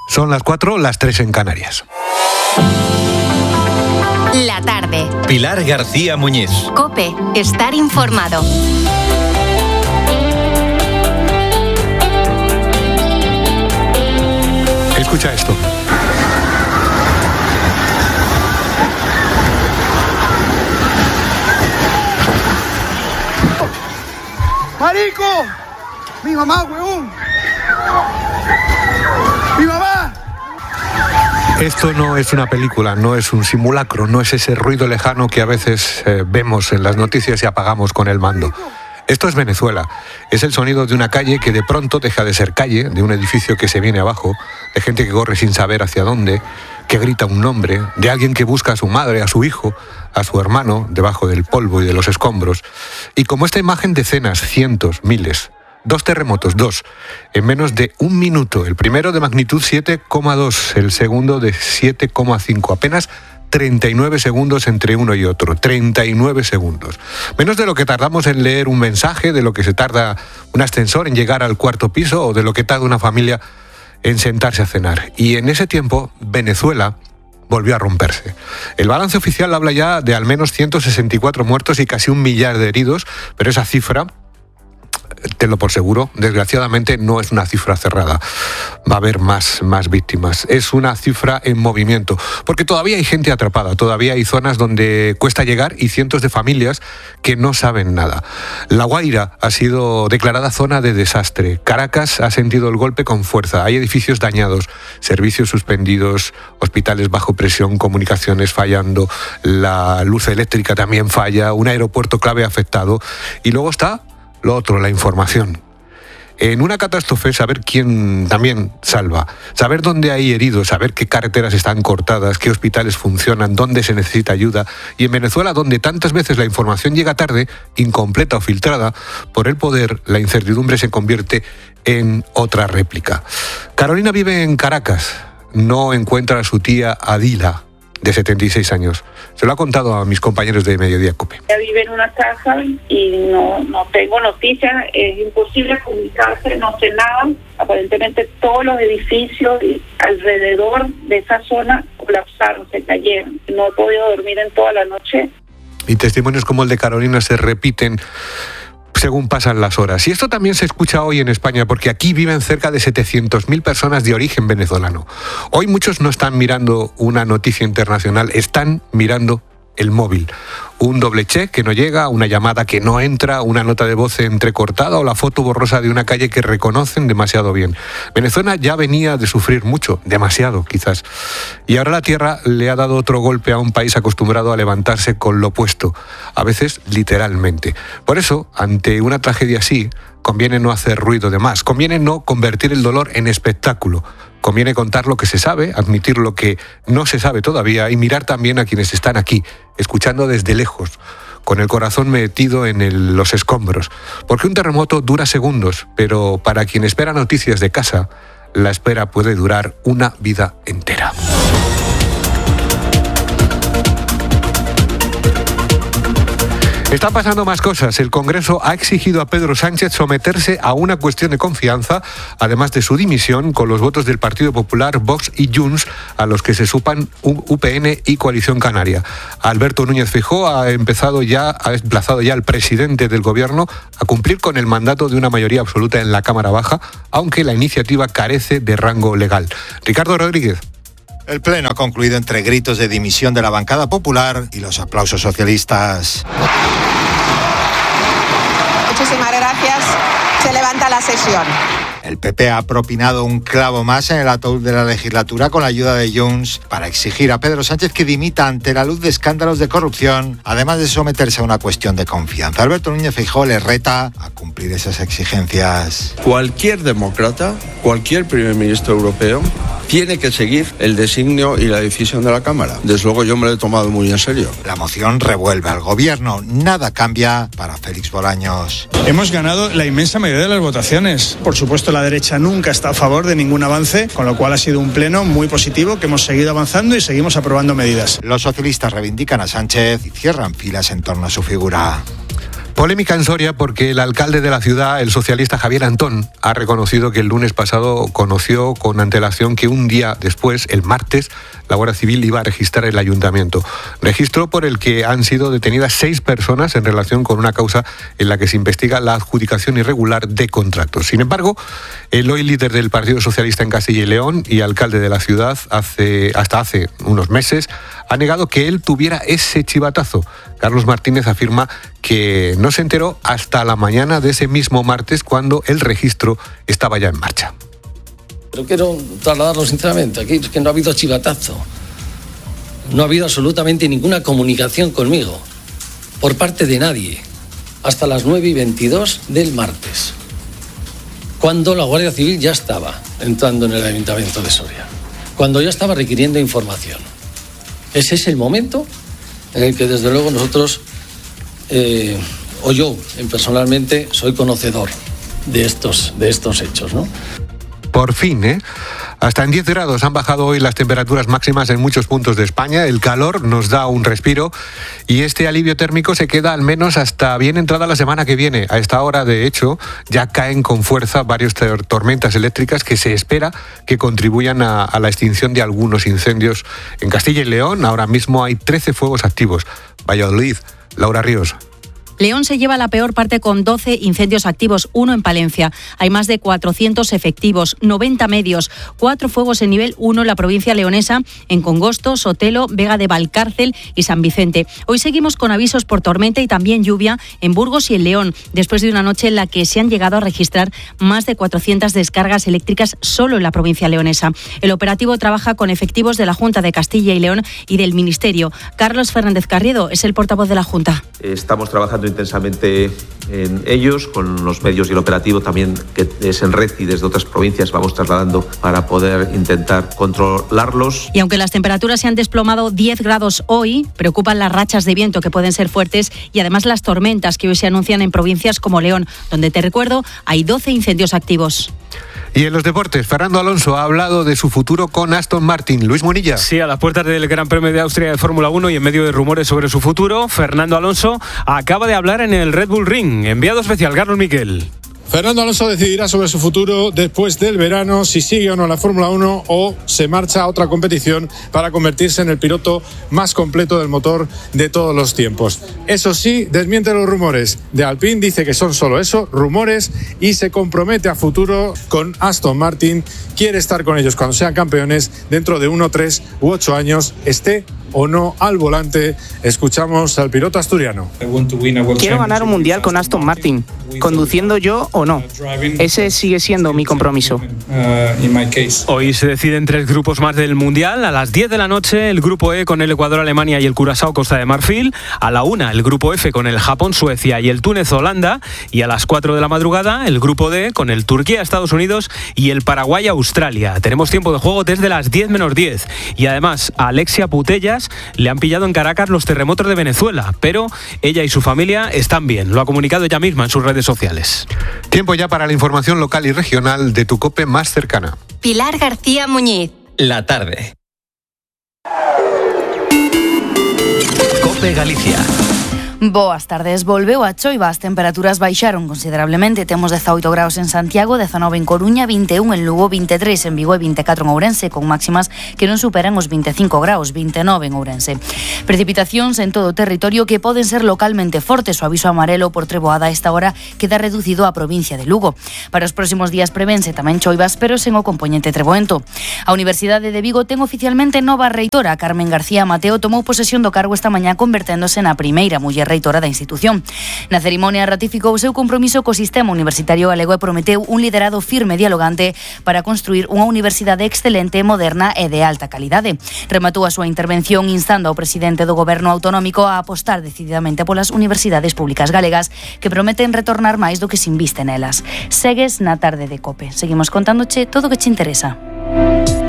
Son las 4, las 3 en Canarias. La tarde. Pilar García Muñiz. COPE. Estar informado. Escucha esto. ¡Marico! ¡Mi mamá, huevón! ¡Mi mamá! Esto no es una película, no es un simulacro, no es ese ruido lejano que a veces vemos en las noticias y apagamos con el mando. Esto es Venezuela. Es el sonido de una calle que de pronto deja de ser calle, de un edificio que se viene abajo, de gente que corre sin saber hacia dónde, que grita un nombre, de alguien que busca a su madre, a su hijo, a su hermano, debajo del polvo y de los escombros. Y como esta imagen, decenas, cientos, miles. 2 terremotos, 2, en menos de un minuto. El primero de magnitud 7,2, el segundo de 7,5. Apenas 39 segundos entre uno y otro. 39 segundos. Menos de lo que tardamos en leer un mensaje, de lo que se tarda un ascensor en llegar al 4º piso o de lo que tarda una familia en sentarse a cenar. Y en ese tiempo, Venezuela volvió a romperse. El balance oficial habla ya de al menos 164 muertos y casi 1 millar de heridos, pero esa cifra, tenlo por seguro, desgraciadamente no es una cifra cerrada. Va a haber más víctimas. Es una cifra en movimiento, porque todavía hay gente atrapada, todavía hay zonas donde cuesta llegar y cientos de familias que no saben nada. La Guaira ha sido declarada zona de desastre. Caracas ha sentido el golpe con fuerza. Hay edificios dañados, servicios suspendidos, hospitales bajo presión, comunicaciones fallando, la luz eléctrica también falla, un aeropuerto clave afectado. Y luego está lo otro, la información. En una catástrofe, saber quién también salva, saber dónde hay heridos, saber qué carreteras están cortadas, qué hospitales funcionan, dónde se necesita ayuda. Y en Venezuela, donde tantas veces la información llega tarde, incompleta o filtrada, por el poder, la incertidumbre se convierte en otra réplica. Carolina vive en Caracas, no encuentra a su tía Adila, de 76 años. Se lo ha contado a mis compañeros de Mediodía COPE. Ella vive en una casa y no tengo noticias, es imposible comunicarse, no sé nada. Aparentemente todos los edificios alrededor de esa zona colapsaron, se cayeron. No he podido dormir en toda la noche. Y testimonios como el de Carolina se repiten según pasan las horas. Y esto también se escucha hoy en España, porque aquí viven cerca de 700.000 personas de origen venezolano. Hoy muchos no están mirando una noticia internacional, están mirando el móvil. Un doble check que no llega, una llamada que no entra, una nota de voz entrecortada o la foto borrosa de una calle que reconocen demasiado bien. Venezuela ya venía de sufrir mucho, demasiado quizás. Y ahora la tierra le ha dado otro golpe a un país acostumbrado a levantarse con lo opuesto, a veces literalmente. Por eso, ante una tragedia así, conviene no hacer ruido de más, conviene no convertir el dolor en espectáculo. Conviene contar lo que se sabe, admitir lo que no se sabe todavía y mirar también a quienes están aquí, escuchando desde lejos, con el corazón metido en los escombros. Porque un terremoto dura segundos, pero para quien espera noticias de casa, la espera puede durar una vida entera. Están pasando más cosas. El Congreso ha exigido a Pedro Sánchez someterse a una cuestión de confianza, además de su dimisión, con los votos del Partido Popular, Vox y Junts, a los que se suman UPN y Coalición Canaria. Alberto Núñez Feijóo ha emplazado ya al presidente del Gobierno a cumplir con el mandato de una mayoría absoluta en la Cámara Baja, aunque la iniciativa carece de rango legal. Ricardo Rodríguez. El pleno ha concluido entre gritos de dimisión de la bancada popular y los aplausos socialistas. Muchísimas gracias. Se levanta la sesión. El PP ha propinado un clavo más en el ataúd de la legislatura con la ayuda de Junts para exigir a Pedro Sánchez que dimita ante la luz de escándalos de corrupción, además de someterse a una cuestión de confianza. Alberto Núñez Feijóo le reta a cumplir esas exigencias. Cualquier demócrata, cualquier primer ministro europeo, tiene que seguir el designio y la decisión de la Cámara. Desde luego yo me lo he tomado muy en serio. La moción revuelve al gobierno. Nada cambia para Félix Bolaños. Hemos ganado la inmensa mayoría de las votaciones. Por supuesto, la derecha nunca está a favor de ningún avance, con lo cual ha sido un pleno muy positivo, que hemos seguido avanzando y seguimos aprobando medidas. Los socialistas reivindican a Sánchez y cierran filas en torno a su figura. Polémica en Soria porque el alcalde de la ciudad, el socialista Javier Antón, ha reconocido que el lunes pasado conoció con antelación que un día después, el martes, la Guardia Civil iba a registrar el ayuntamiento. Registro por el que han sido detenidas 6 personas en relación con una causa en la que se investiga la adjudicación irregular de contratos. Sin embargo, el hoy líder del Partido Socialista en Castilla y León y alcalde de la ciudad hasta hace unos meses ha negado que él tuviera ese chivatazo. Carlos Martínez afirma que no se enteró hasta la mañana de ese mismo martes cuando el registro estaba ya en marcha. Pero quiero trasladarlo sinceramente, aquí es que no ha habido chivatazo, no ha habido absolutamente ninguna comunicación conmigo, por parte de nadie, hasta las 9:22 del martes, cuando la Guardia Civil ya estaba entrando en el Ayuntamiento de Soria, cuando ya estaba requiriendo información. Ese es el momento en el que desde luego nosotros, o yo personalmente, soy conocedor de estos hechos, ¿no? Por fin, Hasta en 10 grados han bajado hoy las temperaturas máximas en muchos puntos de España. El calor nos da un respiro y este alivio térmico se queda al menos hasta bien entrada la semana que viene. A esta hora, de hecho, ya caen con fuerza varias tormentas eléctricas que se espera que contribuyan a la extinción de algunos incendios. En Castilla y León ahora mismo hay 13 fuegos activos. Valladolid, Laura Ríos. León se lleva la peor parte con 12 incendios activos, 1 en Palencia. Hay más de 400 efectivos, 90 medios, 4 fuegos en nivel 1 en la provincia leonesa, en Congosto, Sotelo, Vega de Valcárcel y San Vicente. Hoy seguimos con avisos por tormenta y también lluvia en Burgos y en León, después de una noche en la que se han llegado a registrar más de 400 descargas eléctricas solo en la provincia leonesa. El operativo trabaja con efectivos de la Junta de Castilla y León y del Ministerio. Carlos Fernández Carriedo es el portavoz de la Junta. Estamos trabajando intensamente en ellos, con los medios y el operativo también que es en red y desde otras provincias vamos trasladando para poder intentar controlarlos. Y aunque las temperaturas se han desplomado 10 grados hoy, preocupan las rachas de viento que pueden ser fuertes y además las tormentas que hoy se anuncian en provincias como León, donde, te recuerdo, hay 12 incendios activos. Y en los deportes, Fernando Alonso ha hablado de su futuro con Aston Martin. Luis Munilla. Sí, a las puertas del Gran Premio de Austria de Fórmula 1 y en medio de rumores sobre su futuro, Fernando Alonso acaba de hablar en el Red Bull Ring. Enviado especial, Carlos Miquel. Fernando Alonso decidirá sobre su futuro después del verano, si sigue o no la Fórmula 1 o se marcha a otra competición para convertirse en el piloto más completo del motor de todos los tiempos. Eso sí, desmiente los rumores de Alpine, dice que son solo eso, rumores, y se compromete a futuro con Aston Martin. Quiere estar con ellos cuando sean campeones dentro de 1, 3 u 8 años, esté o no al volante. Escuchamos al piloto asturiano. Quiero ganar un mundial con Aston Martin, conduciendo yo o no. Ese sigue siendo mi compromiso. Hoy se deciden 3 grupos más del mundial. A las 10 de la noche el grupo E con el Ecuador, Alemania y el Curazao, Costa de Marfil. A la 1 el grupo F con el Japón, Suecia y el Túnez, Holanda. Y a las 4 de la madrugada el grupo D con el Turquía, Estados Unidos y el Paraguay, Australia. Tenemos tiempo de juego desde las 10 menos 10. Y además a Alexia Putellas le han pillado en Caracas los terremotos de Venezuela, pero ella y su familia están bien. Lo ha comunicado ella misma en sus redes sociales. Tiempo ya para la información local y regional de tu COPE más cercana. Pilar García Muñiz. La tarde. COPE Galicia. Boas tardes. Volveu a choiva, as temperaturas baixaron considerablemente. Temos 18 graus en Santiago, 19 en Coruña, 21 en Lugo, 23 en Vigo e 24 en Ourense, con máximas que non superan os 25 graus, 29 en Ourense. Precipitacións en todo o territorio que poden ser localmente fortes. O aviso amarelo por treboada a esta hora queda reducido á provincia de Lugo. Para os próximos días prevense tamén choivas, pero sen o componente treboento. A Universidade de Vigo ten oficialmente nova reitora. Carmen García Mateo tomou posesión do cargo esta mañá, converténdose na primeira muller reitora da institución. Na cerimonia ratificou o seu compromiso co sistema universitario galego e prometeu un liderado firme e dialogante para construir unha universidade excelente, moderna e de alta calidade. Rematou a súa intervención instando ao presidente do Goberno autonómico a apostar decididamente polas universidades públicas galegas, que prometen retornar máis do que se inviste nelas. Segues na tarde de COPE. Seguimos contándoche todo o que te interesa.